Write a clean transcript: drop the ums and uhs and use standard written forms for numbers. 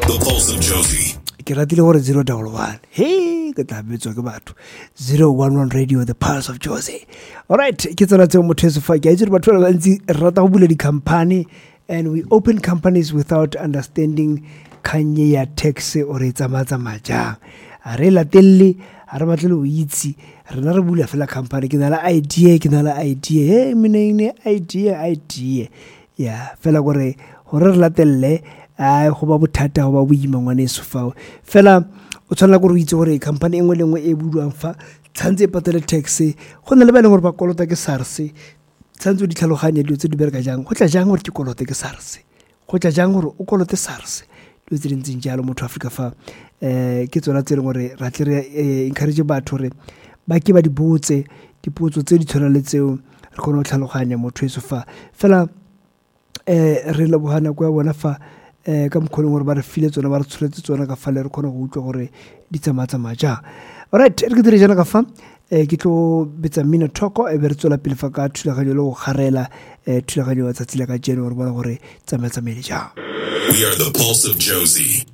The Pulse of Josie. Ke ratile gore 011 hey ke tlabetswa ke batho 011 radio, the Pulse of Josie. Alright, ke tsela tse motho se fa ke itse batho ba bantsi rata go bula di company, and we open companies without understanding kanye ya tax or etsamatsa majang. A re latelle a re batle o itse rena re bula fela company ke na la idea hey mine idea ya fela gore re latelle go ba bothata go ba boima ngwane se fao fela o tshwana gore o itse gore company engwe le engwe e buduang fa tshantse e patele tax go na le ba le gore ba kolota ke SARS tshantse o di tlhaloganya dilo tse di bereka jang go tla jang gore ke kolote ke SARS go tla jang gore o kolote SARS dilo tse dintseng jalo motho Africa fa ke tsona tse leng gore ra tle re encourage batho re ba ke ba dipotso tse di tshwana le tseo re kgone go tlhaloganya motho eso fa fela re le bohana kwa bona fa ka mkholo gore ba re file tsona ba re tshwetse tsona ka fa le re kgone go utlwa gore di tsamatsa maja. Alright, re ke dire jana ka fa ke tlo betsa Mmino Thoko e be re tswela pele fa ka thulaganyo le go garela thulaganyo ya tsatsile ka jeno gore bona gore tsamatsa mele ja. We are the Pulse of Josie.